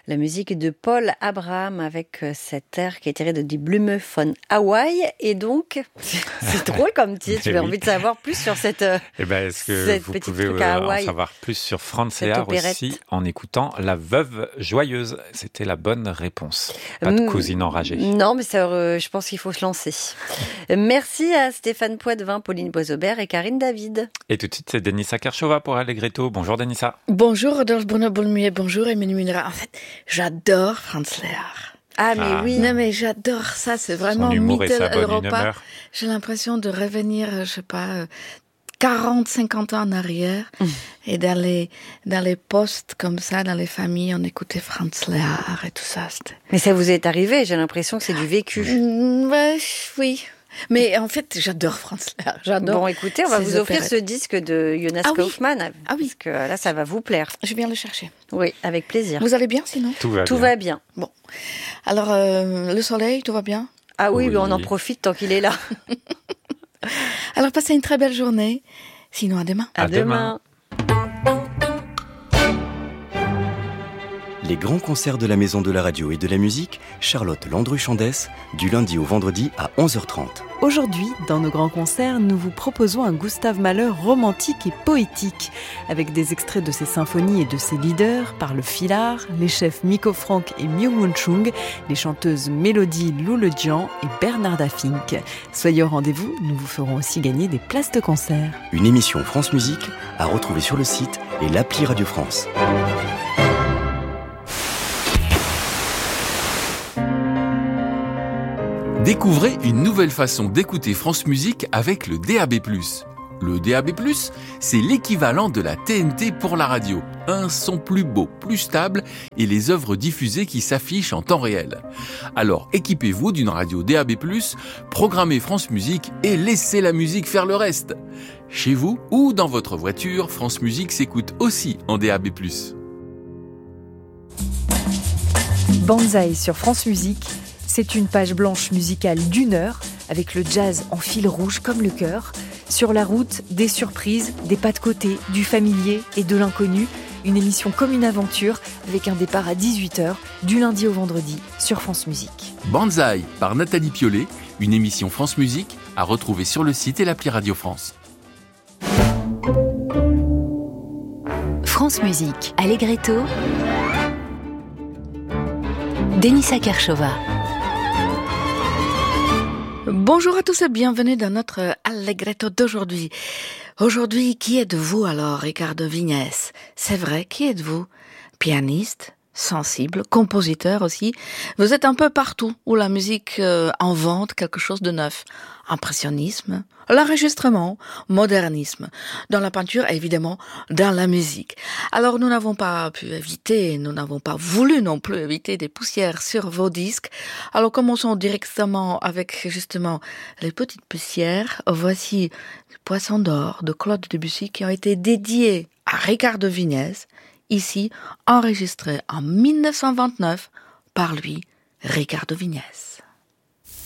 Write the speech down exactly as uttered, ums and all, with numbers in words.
La musique de Paul Abraham avec cet air qui est tiré de Die Blume von Hawaii. Et donc, c'est drôle comme titre. J'ai oui. envie de savoir plus sur cette eh ben, est-ce que vous pouvez en savoir plus sur Franz Lehár aussi en écoutant La Veuve Joyeuse? C'était la bonne réponse. Pas de cousine enragée. Non, mais ça, euh, je pense qu'il faut se lancer. Merci à Stéphane Poitvin, Pauline Boisaubert et Karine David. Et tout de suite, c'est Denisa Kershova pour Allegretto. Bonjour Denisa. Bonjour Rodolphe Bruno-Boulmuet, bonjour Emmanuel Munera. En fait, j'adore Franz Lehár. Ah mais ah. oui. Non mais j'adore ça, c'est vraiment Mittel Europa. J'ai l'impression de revenir, je sais pas, quarante, cinquante ans en arrière. Mmh. Et dans les, dans les postes comme ça, dans les familles, on écoutait Franz Lehár et tout ça. C'était... Mais ça vous est arrivé, j'ai l'impression que c'est du vécu. Mmh, ouais, oui. Mais en fait, j'adore Franz Lehár. J'adore. Bon, écoutez, on va vous offrir opérettes. Ce disque de Jonas ah, Kaufmann. Oui. Ah oui. Parce que là, ça va vous plaire. Je viens le chercher. Oui, avec plaisir. Vous allez bien sinon? Tout va tout bien. Va bien. Bon. Alors, euh, le soleil, tout va bien? Ah oui, oui. Mais on en profite tant qu'il est là. Alors, passez une très belle journée. Sinon, à demain. À, à demain. demain. Les grands concerts de la Maison de la Radio et de la Musique, Charlotte Landru-Chandès, du lundi au vendredi à onze heures trente. Aujourd'hui, dans nos grands concerts, nous vous proposons un Gustave Mahler romantique et poétique, avec des extraits de ses symphonies et de ses leaders par le Filard, les chefs Mikko Franck et Myung-Whun Chung, les chanteuses Mélodie Loulejian et Bernarda Fink. Soyez au rendez-vous, nous vous ferons aussi gagner des places de concert. Une émission France Musique à retrouver sur le site et l'appli Radio France. Découvrez une nouvelle façon d'écouter France Musique avec le D A B plus. Le D A B plus, c'est l'équivalent de la T N T pour la radio. Un son plus beau, plus stable et les œuvres diffusées qui s'affichent en temps réel. Alors équipez-vous d'une radio D A B plus, programmez France Musique et laissez la musique faire le reste. Chez vous ou dans votre voiture, France Musique s'écoute aussi en D A B plus. Banzai sur France Musique. C'est une page blanche musicale d'une heure, avec le jazz en fil rouge comme le cœur. Sur la route, des surprises, des pas de côté, du familier et de l'inconnu. Une émission comme une aventure, avec un départ à dix-huit heures, du lundi au vendredi, sur France Musique. Banzai par Nathalie Piollet, une émission France Musique à retrouver sur le site et l'appli Radio France. France Musique, Allegretto, Denisa Kershova. Bonjour à tous et bienvenue dans notre Allegretto d'aujourd'hui. Aujourd'hui, qui êtes-vous alors, Ricardo Vignès? C'est vrai, qui êtes-vous? Pianiste, sensible, compositeur aussi. Vous êtes un peu partout où la musique euh, invente quelque chose de neuf. Impressionnisme, l'enregistrement, modernisme. Dans la peinture, évidemment, dans la musique. Alors, nous n'avons pas pu éviter, nous n'avons pas voulu non plus éviter des poussières sur vos disques. Alors, commençons directement avec, justement, les petites poussières. Voici Poisson d'or de Claude Debussy qui ont été dédiés à Ricardo Vignès, ici enregistré en mille neuf cent vingt-neuf par lui, Ricardo Vignès.